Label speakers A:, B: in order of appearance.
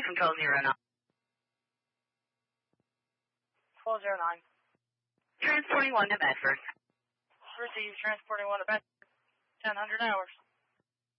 A: from 1209.
B: 1209.
A: Transporting 1 to Bedford.
B: Received, transporting 1 to Bedford. 1000 hours.